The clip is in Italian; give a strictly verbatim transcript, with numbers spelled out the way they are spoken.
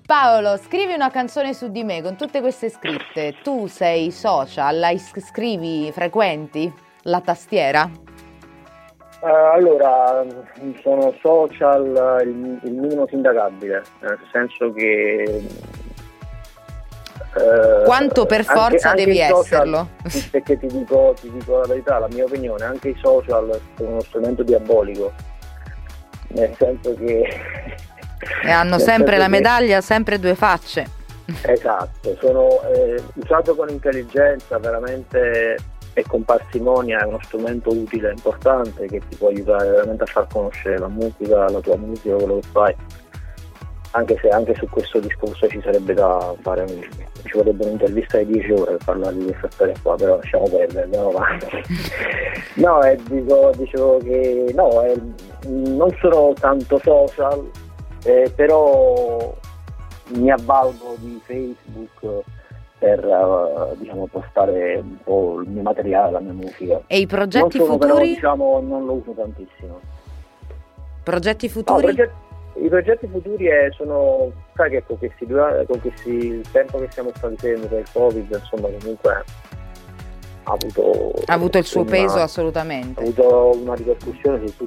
Paolo, scrivi una canzone su di me con tutte queste scritte. Tu sei social, la scrivi, frequenti la tastiera? Uh, allora, sono social il, il minimo sindacabile, nel senso che... Uh, Quanto per forza anche, devi anche esserlo? Social, perché ti dico, ti dico la verità, la mia opinione, anche i social sono uno strumento diabolico, nel senso che... E hanno sempre la medaglia, sempre due facce. Esatto, sono eh, usato con intelligenza veramente e con parsimonia, è uno strumento utile, importante, che ti può aiutare veramente a far conoscere la musica, la tua musica, quello che fai. Anche se anche su questo discorso ci sarebbe da fare, ci vorrebbe un'intervista di dieci ore per parlare di questa storia qua, però lasciamo perdere, andiamo avanti. No, eh, dico, dicevo che no, eh, non sono tanto social, eh, però mi avvalgo di Facebook per uh, diciamo postare un po' il mio materiale, la mia musica. E i progetti non sono, futuri? Però, diciamo, non lo uso tantissimo. Progetti futuri? No, progetti, i progetti futuri è, sono, sai che con questi due, con questi, il tempo che siamo stati fermi per il Covid, insomma, comunque ha avuto, ha avuto il suo una, peso assolutamente. Ha avuto una ripercussione su